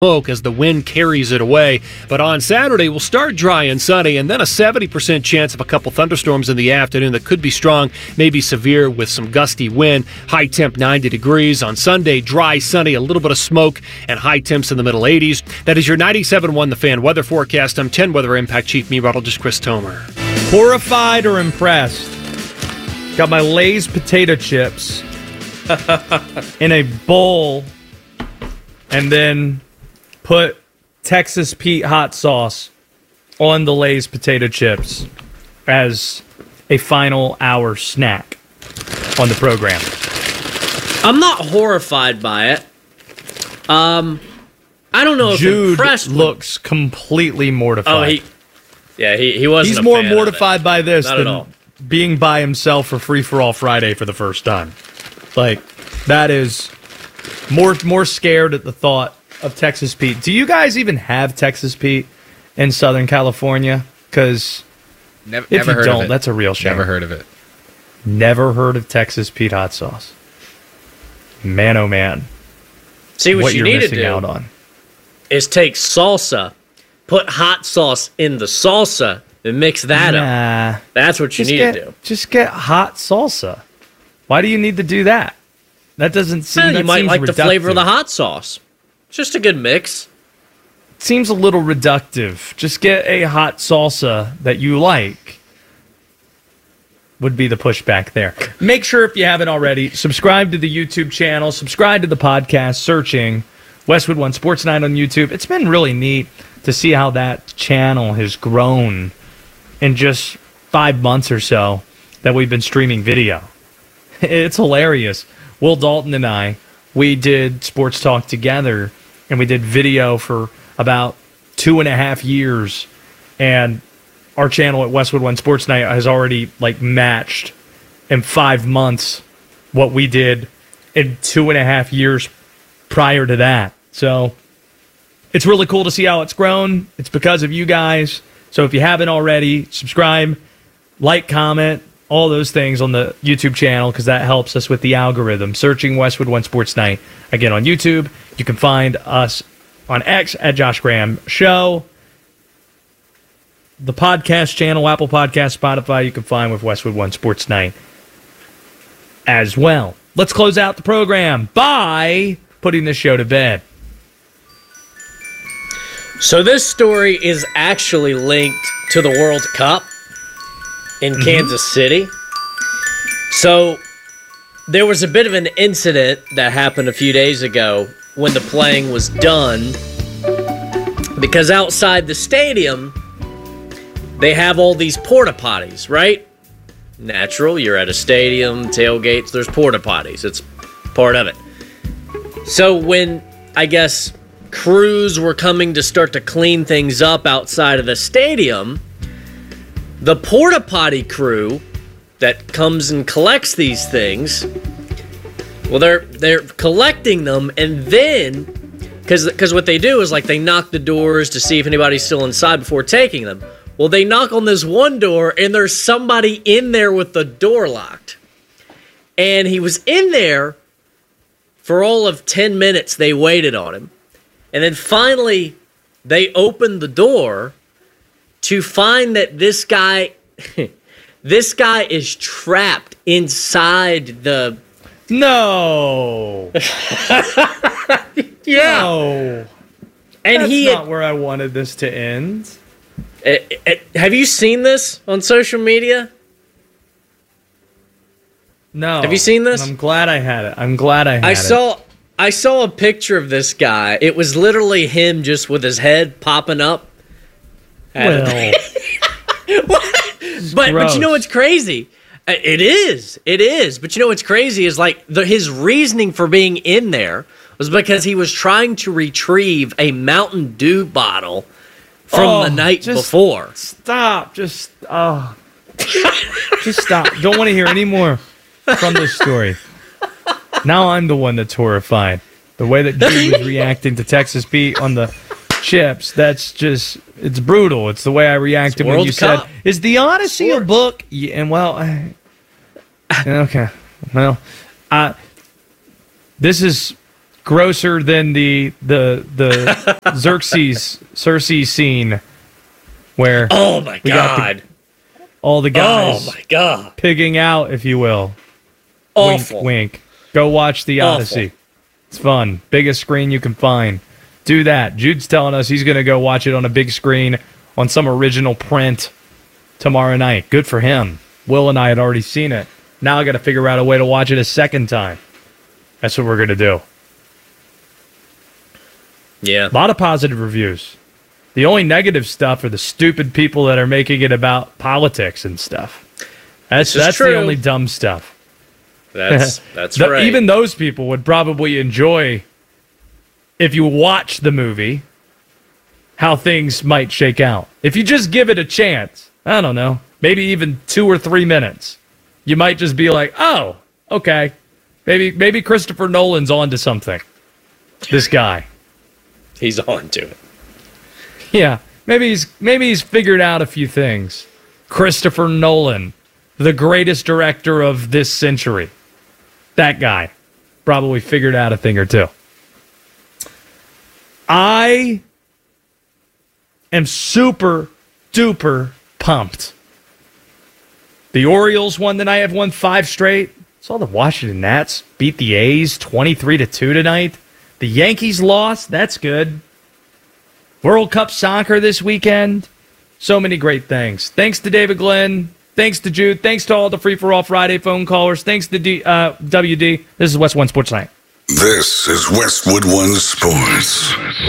smoke as the wind carries it away. But on Saturday, we'll start dry and sunny, and then a 70% chance of a couple thunderstorms in the afternoon that could be strong, maybe severe with some gusty wind. High temp 90 degrees. On Sunday, dry, sunny, a little bit of smoke, and high temps in the middle 80s. That is your 97.1 The Fan weather forecast. I'm 10 Weather Impact Chief Meteorologist Chris Tomer. Horrified or impressed? Got my Lay's potato chips in a bowl, and then put Texas Pete hot sauce on the Lay's potato chips as a final hour snack on the program. I'm not horrified by it. I don't know if Jude impressed looks completely mortified. He wasn't. He's more mortified by this Not at than all. being by himself for Free for All Friday for the first time. Like, that is more scared at the thought of Texas Pete. Do you guys even have Texas Pete in Southern California? Because if you don't, that's a real shame. Never heard of it. Never heard of Texas Pete hot sauce. Man, oh man. See, what you you're need to missing do out on is take salsa, put hot sauce in the salsa, and mix that up. That's what you need to do. Just get hot salsa. Why do you need to do that? That doesn't seem. Well, that you might seems like the reductive. flavor of the hot sauce. It's just a good mix. Seems a little reductive. Just get a hot salsa that you like. Would be the pushback there. Make sure, if you haven't already, subscribe to the YouTube channel, subscribe to the podcast, searching Westwood One Sports Night on YouTube. It's been really neat to see how that channel has grown in just 5 months or so that we've been streaming video. It's hilarious. Will Dalton and I, we did Sports Talk together, and we did video for about 2.5 years, and our channel at Westwood One Sports Night has already matched in 5 months what we did in 2.5 years prior to that. So it's really cool to see how it's grown. It's because of you guys. So if you haven't already, subscribe, like, comment, all those things on the YouTube channel, because that helps us with the algorithm. Searching Westwood One Sports Night again on YouTube. You can find us on X at Josh Graham Show. The podcast channel, Apple Podcasts, Spotify, you can find with Westwood One Sports Night as well. Let's close out the program by putting this show to bed. So this story is actually linked to the World Cup in Kansas City. So there was a bit of an incident that happened a few days ago when the playing was done, because outside the stadium they have all these porta potties, right? Natural, you're at a stadium, tailgates, there's porta potties. It's part of it. So when, I guess, crews were coming to start to clean things up outside of the stadium, the porta potty crew that comes and collects these things, well, they're collecting them, and then, because what they do is they knock the doors to see if anybody's still inside before taking them. Well, they knock on this one door, and there's somebody in there with the door locked. And he was in there for all of 10 minutes. They waited on him. And then finally, they opened the door to find that this guy is trapped inside the... No! Yeah. No. And That's not where I wanted this to end. Have you seen this on social media? No. Have you seen this? I'm glad I had it. I saw a picture of this guy. It was literally him just with his head popping up. Well, but you know what's crazy? It is. But you know what's crazy is his reasoning for being in there was because he was trying to retrieve a Mountain Dew bottle from the night before. Stop. Just stop. Don't want to hear any more from this story. Now I'm the one that's horrified. The way that Jude was reacting to Texas Pete on the chips, it's brutal. It's the way I reacted when you said, is the Odyssey a book? Yeah, and okay. Well, this is grosser than the Xerxes scene where Oh my God. all the guys Oh my God. pigging out, if you will. Awful. Wink, wink. Go watch The Awful. Odyssey. It's fun. Biggest screen you can find. Do that. Jude's telling us he's going to go watch it on a big screen on some original print tomorrow night. Good for him. Will and I had already seen it. Now I got to figure out a way to watch it a second time. That's what we're going to do. Yeah. A lot of positive reviews. The only negative stuff are the stupid people that are making it about politics and stuff. That's true. the only dumb stuff. That's right. Even those people would probably enjoy, if you watch the movie, how things might shake out. If you just give it a chance, I don't know, maybe even 2 or 3 minutes, you might just be like, oh, okay. Maybe Christopher Nolan's onto something. This guy. He's on to it. Yeah, maybe he's figured out a few things. Christopher Nolan, the greatest director of this century. That guy probably figured out a thing or two. I am super duper pumped. The Orioles won tonight. Have won 5 straight. Saw the Washington Nats beat the A's 23-2 tonight. The Yankees lost. That's good. World Cup soccer this weekend. So many great things. Thanks to David Glenn. Thanks to Jude. Thanks to all the Free for All Friday phone callers. Thanks to WD. This is West One Sports Night. This is Westwood One Sports.